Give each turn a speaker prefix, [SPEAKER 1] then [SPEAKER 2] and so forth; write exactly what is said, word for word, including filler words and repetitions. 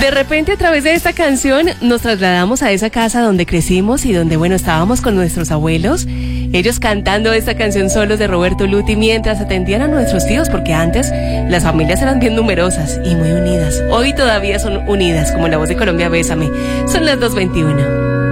[SPEAKER 1] De repente, a través de esta canción, nos trasladamos a esa casa donde crecimos y donde, bueno, estábamos con nuestros abuelos. Ellos cantando esta canción solos de Roberto Luti mientras atendían a nuestros tíos, porque antes las familias eran bien numerosas y muy unidas. Hoy todavía son unidas, como La Voz de Colombia, Bésame. Son las dos veintiuno.